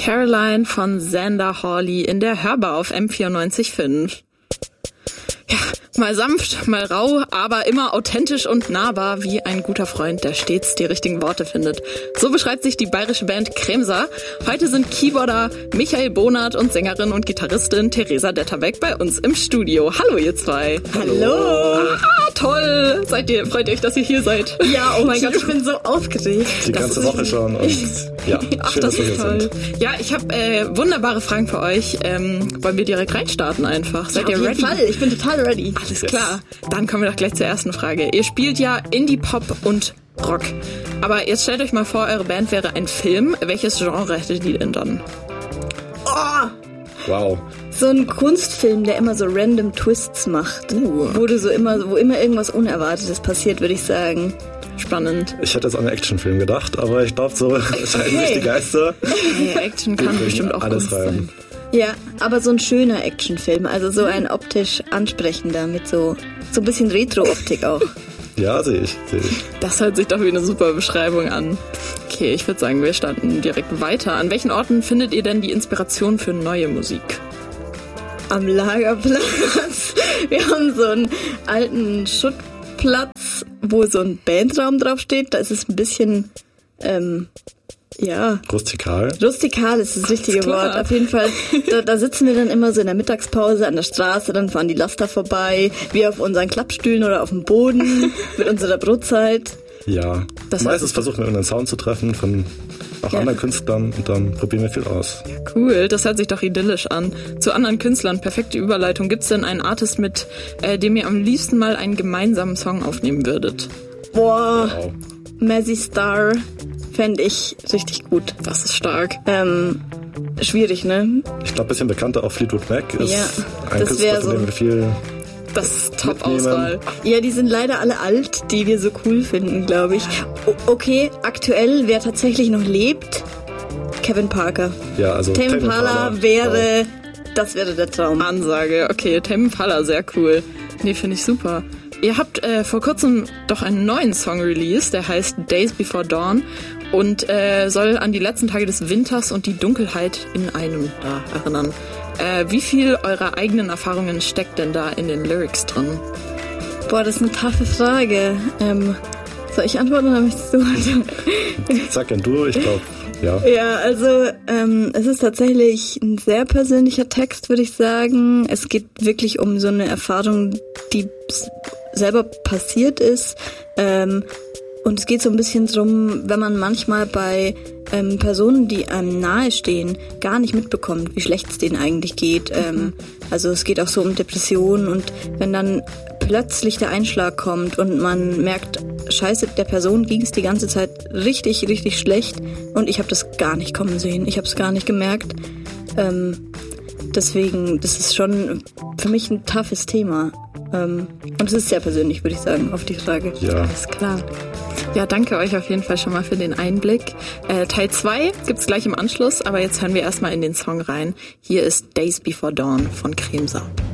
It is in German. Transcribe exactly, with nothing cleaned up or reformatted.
Caroline von Xander Hawley in der Hörbar auf M vierundneunzig Komma fünf. Ja, mal sanft, mal rau, aber immer authentisch und nahbar wie ein guter Freund, der stets die richtigen Worte findet. So beschreibt sich die bayerische Band Kremser. Heute sind Keyboarder Michael Bonert und Sängerin und Gitarristin Theresa Detterbeck bei uns im Studio. Hallo ihr zwei. Hallo. Ah, toll. Seid ihr, freut euch, dass ihr hier seid? Ja, oh mein Gott, ich bin so aufgeregt. Die das ganze Woche schon und ja, Ach, schön, das dass wir ist hier toll. sind. Ja, ich habe äh, wunderbare Fragen für euch. Ähm, wollen wir direkt reinstarten einfach? Seid Ja, ihr auf ready? jeden Fall, ich bin total ready. Alles Yes. klar. Dann kommen wir doch gleich zur ersten Frage. Ihr spielt ja Indie-Pop und Rock. Aber jetzt stellt euch mal vor, eure Band wäre ein Film. Welches Genre hättet ihr denn dann? Oh, Wow. so ein Kunstfilm, der immer so random Twists macht. Uh. Wo du so immer, wo immer irgendwas Unerwartetes passiert, würde ich sagen. Spannend. Ich hätte jetzt an einen Actionfilm gedacht, aber ich glaube, so scheiden sich die Geister. Hey, Action kann bringen bestimmt auch alles Kunst rein. sein. Ja, aber so ein schöner Actionfilm, also so ein optisch ansprechender mit so, so ein bisschen Retro-Optik auch. Ja, sehe ich, sehe ich. Das hört sich doch wie eine super Beschreibung an. Okay, ich würde sagen, wir starten direkt weiter. An welchen Orten findet ihr denn die Inspiration für neue Musik? Am Lagerplatz. Wir haben so einen alten Schuttplatz, wo so ein Bandraum drauf steht. Da ist es ein bisschen, ähm, ja, Rustikal. rustikal ist das richtige klar. Wort. Auf jeden Fall, da, da sitzen wir dann immer so in der Mittagspause an der Straße, dann fahren die Laster vorbei, wir auf unseren Klappstühlen oder auf dem Boden mit unserer Brotzeit. Ja. Das Meistens heißt- versuchen wir einen Sound zu treffen von auch Ja. anderen Künstlern und dann probieren wir viel aus. Cool, das hört sich doch idyllisch an. Zu anderen Künstlern, perfekte Überleitung. Gibt's denn einen Artist, mit äh, dem ihr am liebsten mal einen gemeinsamen Song aufnehmen würdet? Boah, Wow. Mazzy Star fände ich richtig gut. Das ist stark. Ähm, schwierig, ne? Ich glaube, ein bisschen bekannter auch Fleetwood Mac ist Ja, ein das Künstler, wär von so- dem wir viel... Das ist Mitnehmen. Top-Auswahl. Ja, die sind leider alle alt, die wir so cool finden, glaube ich. O- okay, aktuell, wer tatsächlich noch lebt, Kevin Parker. Ja, also Tame Tame Impala Impala, wäre, das wäre der Traum. Ansage. Okay, Tame Impala, sehr cool. Nee, finde ich super. Ihr habt äh, vor kurzem doch einen neuen Song released, der heißt Days Before Dawn und äh, soll an die letzten Tage des Winters und die Dunkelheit in einem da erinnern. Äh, wie viel eurer eigenen Erfahrungen steckt denn da in den Lyrics drin? Boah, das ist eine taffe Frage. Ähm, soll ich antworten oder möchtest du? Sag gern du, ich glaube, ja. Ja, also ähm, es ist tatsächlich ein sehr persönlicher Text, würde ich sagen. Es geht wirklich um so eine Erfahrung, die s- selber passiert ist. Ähm, und es geht so ein bisschen drum, wenn man manchmal bei ähm, Personen, die einem nahestehen, gar nicht mitbekommt, wie schlecht es denen eigentlich geht. Ähm, also es geht auch so um Depressionen und wenn dann plötzlich der Einschlag kommt und man merkt, scheiße, der Person ging es die ganze Zeit richtig, richtig schlecht und ich habe das gar nicht kommen sehen. Ich habe es gar nicht gemerkt. Ähm, deswegen, das ist schon für mich ein toughes Thema. Ähm, und es ist sehr persönlich, würde ich sagen, auf die Frage. Ja. Alles klar. Ja, danke euch auf jeden Fall schon mal für den Einblick. Äh, Teil zwei gibt's gleich im Anschluss, aber jetzt hören wir erstmal in den Song rein. Hier ist Days Before Dawn von Kremser.